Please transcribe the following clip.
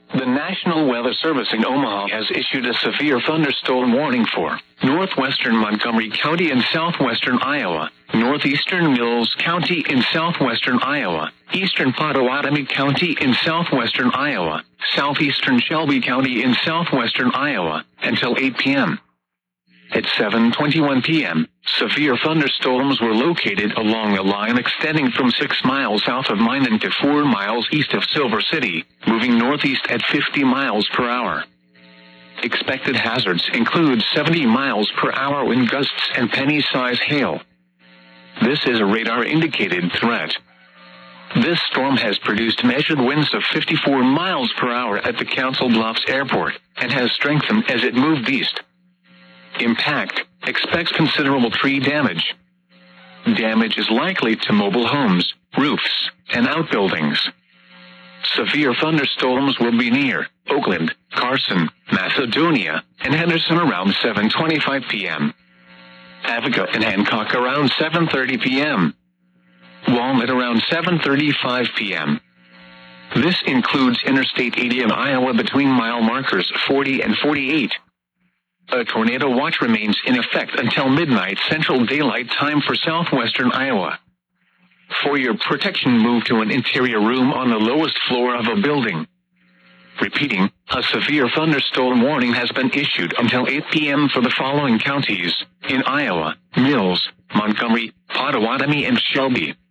The National Weather Service in Omaha has issued a severe thunderstorm warning for northwestern Montgomery County in southwestern Iowa, northeastern Mills County in southwestern Iowa, eastern Pottawatomie County in southwestern Iowa, southeastern Shelby County in southwestern Iowa, until 8 p.m. At 7:21 p.m., severe thunderstorms were located along a line extending from 6 miles south of Minden to 4 miles east of Silver City, moving northeast at 50 miles per hour. Expected hazards include 70 miles per hour wind gusts and penny-size hail. This is a radar-indicated threat. This storm has produced measured winds of 54 miles per hour at the Council Bluffs Airport, and has strengthened as it moved east. Impact: expects considerable tree damage. Damage is likely to mobile homes, roofs, and outbuildings. Severe thunderstorms will be near Oakland, Carson, Macedonia, and Henderson around 7:25 p.m. Avoca and Hancock around 7:30 p.m. Walnut around 7:35 p.m. This includes Interstate 80 in Iowa between mile markers 40 and 48. A tornado watch remains in effect until midnight Central Daylight Time for southwestern Iowa. For your protection, move to an interior room on the lowest floor of a building. Repeating, a severe thunderstorm warning has been issued until 8 p.m. for the following counties in Iowa: Mills, Montgomery, Pottawatomie, and Shelby.